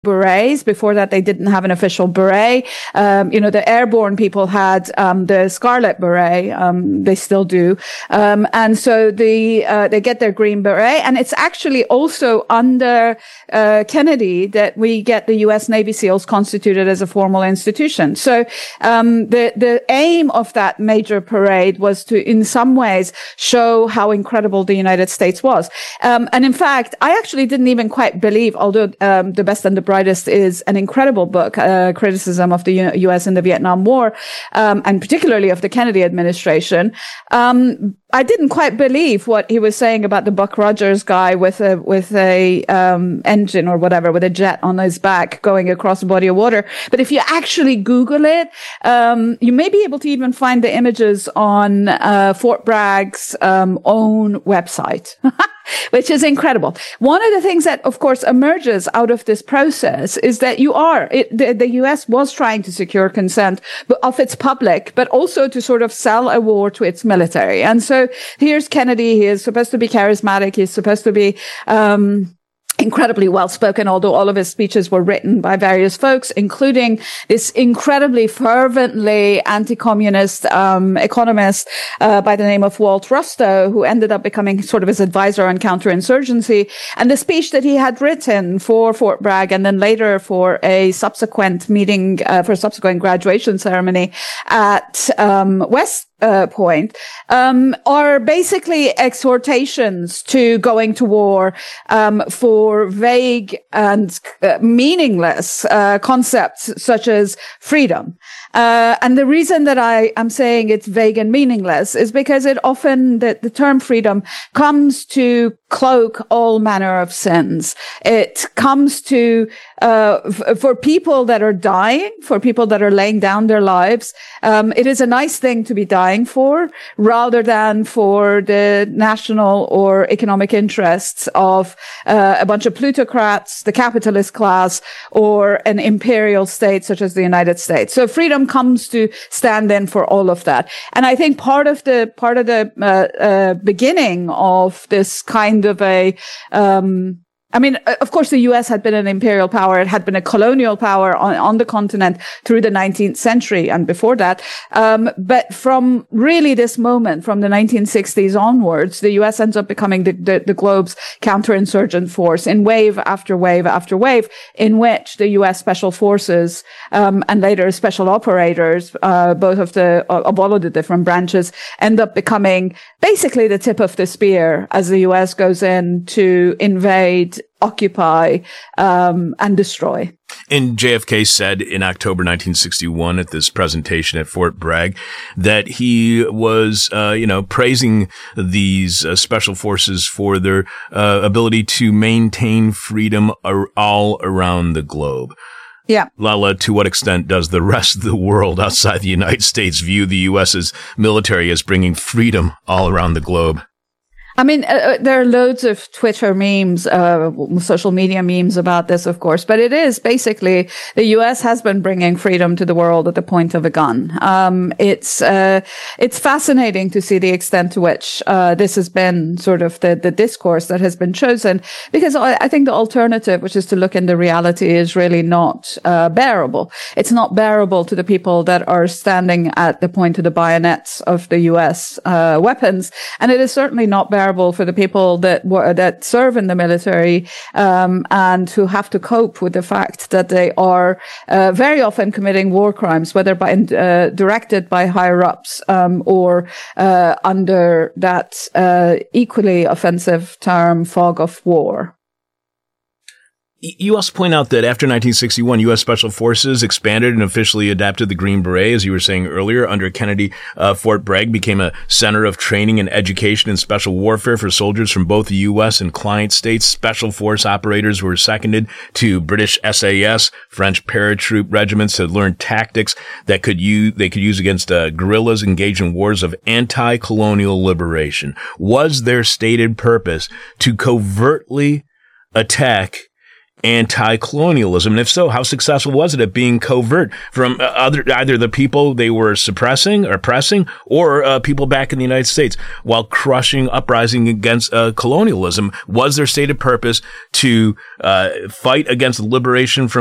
berets. Before that, they didn't have an official beret. The airborne people had the Scarlet Beret. They still do. And so they get their green beret. And it's actually also under Kennedy that we get the U.S. Navy SEALs constituted as a formal institution. So the aim of that major parade was to, in some ways, show how incredible the United States was. And in fact, I actually didn't even quite believe, although The Best and the Brightest is an incredible book, criticism of the U.S. in the Vietnam War, and particularly of the Kennedy administration. I didn't quite believe what he was saying about the Buck Rogers guy with a engine or whatever, with a jet on his back going across a body of water. But if you actually Google it, you may be able to even find the images on Fort Bragg's own website. Which is incredible. One of the things that, of course, emerges out of this process is that the U.S. was trying to secure consent of its public, but also to sort of sell a war to its military. And so here's Kennedy. He is supposed to be charismatic. He's supposed to be, incredibly well-spoken, although all of his speeches were written by various folks, including this incredibly fervently anti-communist economist by the name of Walt Rostow, who ended up becoming sort of his advisor on counterinsurgency. And the speech that he had written for Fort Bragg and then later for a subsequent meeting, for a subsequent graduation ceremony at West Point, are basically exhortations to going to war for vague and meaningless concepts such as freedom. And the reason that I am saying it's vague and meaningless is because it often, the term freedom comes to cloak all manner of sins. It comes to, for people that are dying, for people that are laying down their lives, it is a nice thing to be dying for, rather than for the national or economic interests of a bunch of plutocrats, the capitalist class, or an imperial state such as the United States. So freedom comes to stand in for all of that. And I think part of the beginning of this kind of a, of course, the U.S. had been an imperial power. It had been a colonial power on the continent through the 19th century and before that. But from really this moment, from the 1960s onwards, the U.S. ends up becoming the globe's counterinsurgent force in wave after wave after wave, in which the U.S. Special Forces, and later special operators, both of all of the different branches, end up becoming basically the tip of the spear as the U.S. goes in to invade, occupy, and destroy. And JFK said in October 1961 at this presentation at Fort Bragg that he was, praising these special forces for their ability to maintain freedom all around the globe. Yeah. Lala, to what extent does the rest of the world outside the United States view the U.S.'s military as bringing freedom all around the globe? I mean, there are loads of Twitter memes, social media memes about this, of course, but it is basically the U.S. has been bringing freedom to the world at the point of a gun. It's fascinating to see the extent to which this has been sort of the discourse that has been chosen, because I think the alternative, which is to look into reality, is really not bearable. It's not bearable to the people that are standing at the point of the bayonets of the U.S. Weapons, and it is certainly not bearable for the people that serve in the military, and who have to cope with the fact that they are very often committing war crimes, whether directed by higher ups, or under that equally offensive term, fog of war. You also point out that after 1961, U.S. Special Forces expanded and officially adapted the Green Beret, as you were saying earlier. Under Kennedy, Fort Bragg became a center of training and education in special warfare for soldiers from both the U.S. and client states. Special force operators were seconded to British SAS, French paratroop regiments to learn tactics that they could use against guerrillas engaged in wars of anti-colonial liberation. Was their stated purpose to covertly attack anti-colonialism? And if so, how successful was it at being covert from either the people they were suppressing or oppressing, or people back in the United States, while crushing uprising against colonialism? Was their stated purpose to fight against liberation from